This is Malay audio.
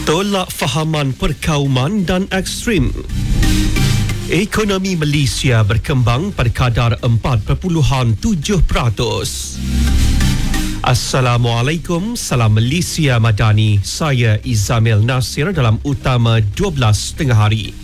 Tolak fahaman perkauman dan ekstrim. Ekonomi Malaysia berkembang pada kadar 4.7%. Assalamualaikum, salam Malaysia Madani. Saya Izamil Nasir dalam utama 12 tengah hari.